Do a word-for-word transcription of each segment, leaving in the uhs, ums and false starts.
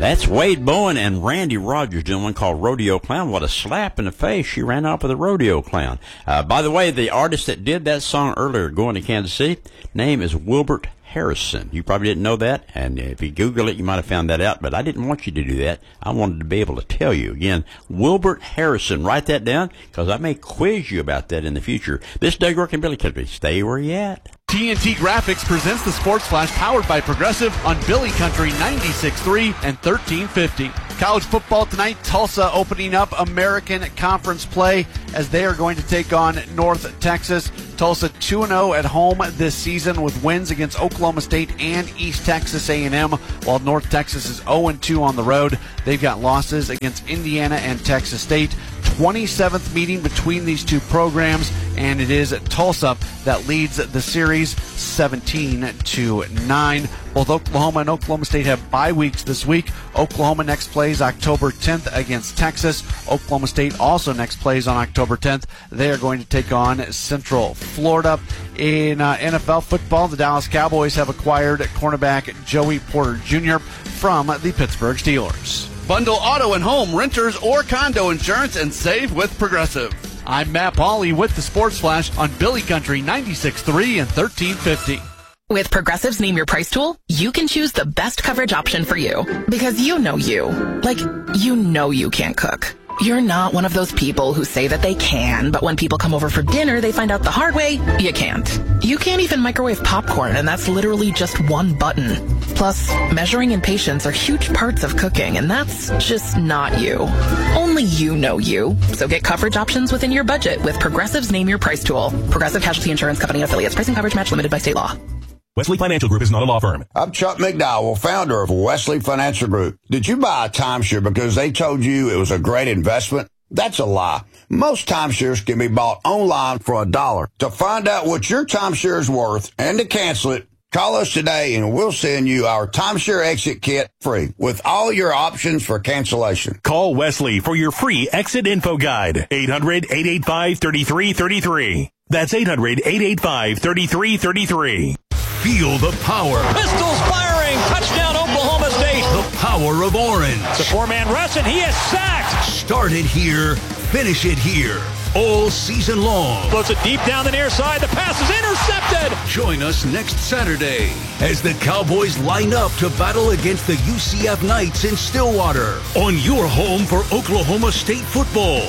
That's Wade Bowen and Randy Rogers doing one called Rodeo Clown. What a slap in the face. She ran off with a rodeo clown. Uh, by the way, the artist that did that song earlier, Going to Kansas City, name is Wilbert Harrison. You probably didn't know that, and if you Google it, you might have found that out, but I didn't want you to do that. I wanted to be able to tell you. Again, Wilbert Harrison. Write that down, because I may quiz you about that in the future. This is Doug Rourke and Billy Country. Stay where you at. T N T Graphics presents the Sports Flash, powered by Progressive on Billy Country ninety-six point three and thirteen fifty. College football tonight, Tulsa opening up American Conference play as they are going to take on North Texas. Tulsa two and oh at home this season with wins against Oklahoma State and East Texas A and M, while North Texas is oh and two on the road. They've got losses against Indiana and Texas State. twenty-seventh meeting between these two programs, and it is Tulsa that leads the series seventeen to nine. Both Oklahoma and Oklahoma State have bye weeks this week. Oklahoma next plays October tenth against Texas. Oklahoma State also next plays on October tenth. They are going to take on Central Florida. In uh, N F L football, the Dallas Cowboys have acquired cornerback Joey Porter Junior from the Pittsburgh Steelers. Bundle auto and home, renters, or condo insurance and save with Progressive. I'm Matt Pauley with the Sports Flash on Billy Country ninety-six point three and thirteen fifty. With Progressive's Name Your Price tool, you can choose the best coverage option for you. Because you know you. Like, you know you can't cook. You're not one of those people who say that they can, but when people come over for dinner, they find out the hard way, you can't. You can't even microwave popcorn, and that's literally just one button. Plus, measuring and patience are huge parts of cooking, and that's just not you. Only you know you. So get coverage options within your budget with Progressive's Name Your Price tool. Progressive Casualty Insurance Company and affiliates. Pricing coverage match limited by state law. Wesley Financial Group is not a law firm. I'm Chuck McDowell, founder of Wesley Financial Group. Did you buy a timeshare because they told you it was a great investment? That's a lie. Most timeshares can be bought online for a dollar. To find out what your timeshare is worth and to cancel it, call us today and we'll send you our timeshare exit kit free with all your options for cancellation. Call Wesley for your free exit info guide. eight hundred, eight eight five, three three three three. That's eight hundred, eight eight five, three three three three. Feel the power. Pistols firing. Touchdown, Oklahoma State. The power of Orange. It's a four-man rush, and he is sacked. Start it here. Finish it here. All season long. Floats it deep down the near side. The pass is intercepted. Join us next Saturday as the Cowboys line up to battle against the U C F Knights in Stillwater on your home for Oklahoma State football.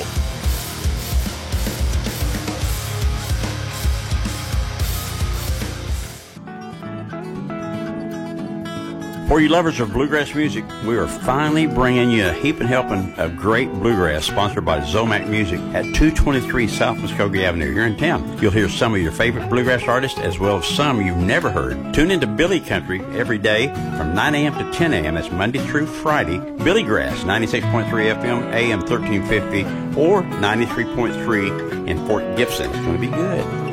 For you lovers of bluegrass music, we are finally bringing you a heaping helping of great bluegrass sponsored by Zomac Music at two twenty-three South Muskogee Avenue here in town. You'll hear some of your favorite bluegrass artists as well as some you've never heard. Tune into Billy Country every day from nine a.m. to ten a.m. That's Monday through Friday. Billy Grass, ninety-six point three F M, A M thirteen fifty, or ninety-three point three in Fort Gibson. It's going to be good.